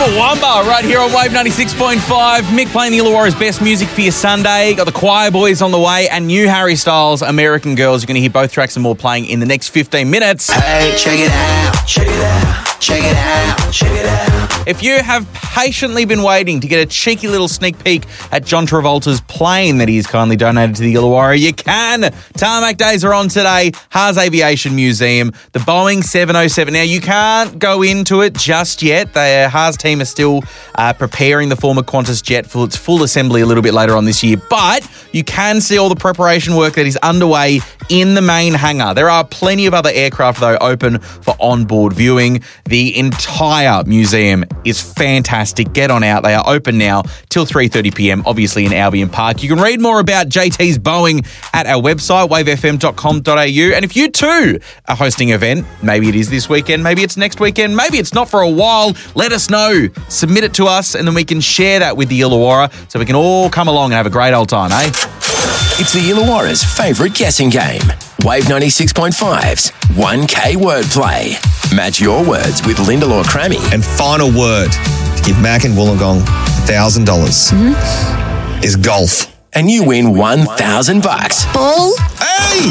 Chumbawamba right here on Wave 96.5. Mick playing the Illawarra's best music for your Sunday. Got the Choir Boys on the way and new Harry Styles, American Girls. You're going to hear both tracks and more playing in the next 15 minutes. Hey, check it out, check it out. Check it out, check it out. If you have patiently been waiting to get a cheeky little sneak peek at John Travolta's plane that he's kindly donated to the Illawarra, you can. Tarmac days are on today. Haas Aviation Museum, the Boeing 707. Now, you can't go into it just yet. The Haas team are still preparing the former Qantas jet for its full assembly a little bit later on this year, but you can see all the preparation work that is underway in the main hangar. There are plenty of other aircraft, though, open for onboard viewing. The entire museum is fantastic. Get on out. They are open now till 3:30 p.m, obviously in Albion Park. You can read more about JT's Boeing at our website, wavefm.com.au. And if you too are hosting an event, maybe it is this weekend, maybe it's next weekend, maybe it's not for a while, let us know. Submit it to us and then we can share that with the Illawarra so we can all come along and have a great old time, eh? It's the Illawarra's favourite guessing game. Wave 96.5's 1K Wordplay. Match your words with Lyndall or Crammy. And final word to give Mac and Wollongong $1,000 is golf. And you win $1,000. Ball. Hey!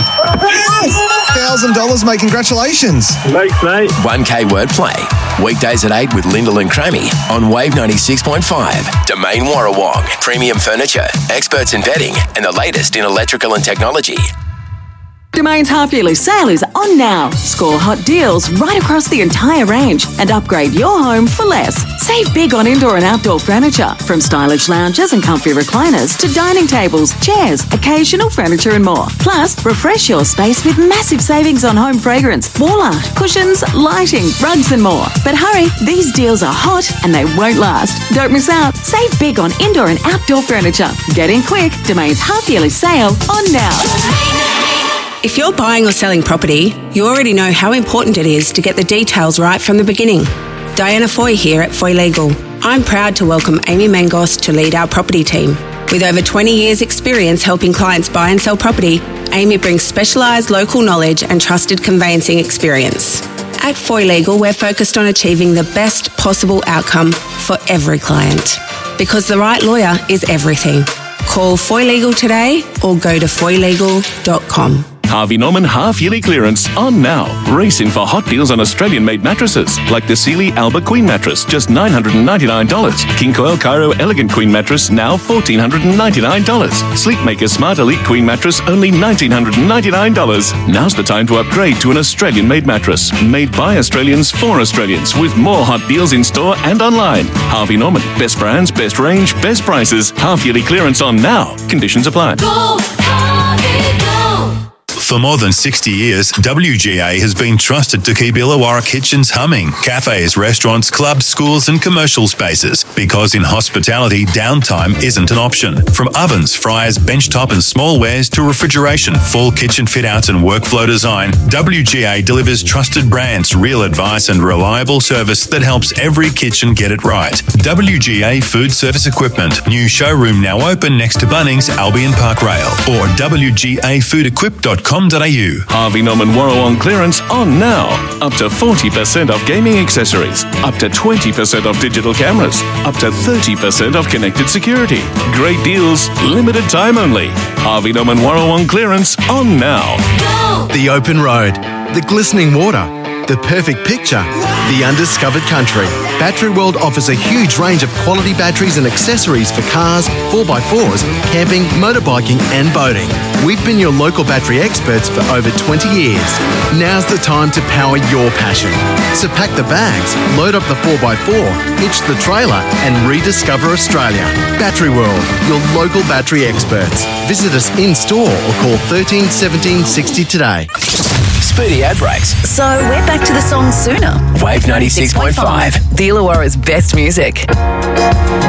Yes! $1,000, mate. Congratulations. Thanks, mate. 1K Wordplay. Weekdays at 8 with Lyndall and Crammy on Wave 96.5. Domain Warrawong. Premium furniture, experts in bedding, and the latest in electrical and technology. Domain's half-yearly sale is on now. Score hot deals right across the entire range and upgrade your home for less. Save big on indoor and outdoor furniture, from stylish lounges and comfy recliners to dining tables, chairs, occasional furniture and more. Plus, refresh your space with massive savings on home fragrance, wall art, cushions, lighting, rugs and more. But hurry, these deals are hot and they won't last. Don't miss out. Save big on indoor and outdoor furniture. Get in quick. Domain's half-yearly sale on now. If you're buying or selling property, you already know how important it is to get the details right from the beginning. Diana Foy here at Foy Legal. I'm proud to welcome Amy Mangos to lead our property team. With over 20 years' experience helping clients buy and sell property, Amy brings specialised local knowledge and trusted conveyancing experience. At Foy Legal, we're focused on achieving the best possible outcome for every client. Because the right lawyer is everything. Call Foy Legal today or go to foylegal.com. Harvey Norman half-yearly clearance on now. Racing for hot deals on Australian-made mattresses, like the Sealy Alba Queen mattress, just $999. King Coil Cairo Elegant Queen mattress, now $1,499. Sleepmaker Smart Elite Queen mattress, only $1,999. Now's the time to upgrade to an Australian-made mattress, made by Australians for Australians, with more hot deals in store and online. Harvey Norman, best brands, best range, best prices. Half-yearly clearance on now. Conditions apply. Go, Harvey, go. For more than 60 years, WGA has been trusted to keep Illawarra kitchens humming. Cafes, restaurants, clubs, schools and commercial spaces. Because in hospitality, downtime isn't an option. From ovens, fryers, benchtop and smallwares to refrigeration, full kitchen fit-outs and workflow design, WGA delivers trusted brands, real advice and reliable service that helps every kitchen get it right. WGA Food Service Equipment. New showroom now open next to Bunnings, Albion Park Rail. Or WGAFoodEquip.com. Harvey Norman Warrawong clearance on now. Up to 40% off gaming accessories. Up to 20% off digital cameras. Up to 30% off connected security. Great deals, limited time only. Harvey Norman Warrawong clearance on now. Go. The open road, the glistening water, the perfect picture, the undiscovered country. Battery World offers a huge range of quality batteries and accessories for cars, 4x4s, camping, motorbiking and boating. We've been your local battery experts for over 20 years. Now's the time to power your passion. So pack the bags, load up the 4x4, hitch the trailer and rediscover Australia. Battery World, your local battery experts. Visit us in store or call 13 17 60 today. Speedy ad breaks. So we're back to the song sooner. Wave 96.5. The Illawarra's best music.